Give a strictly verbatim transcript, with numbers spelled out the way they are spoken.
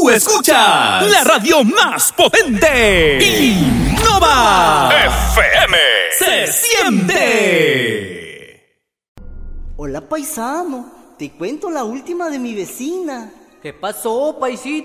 Tú escuchas la radio más potente. Innova F M. Se siente. Hola, paisano. Te cuento la última de mi vecina. ¿Qué pasó, paisito?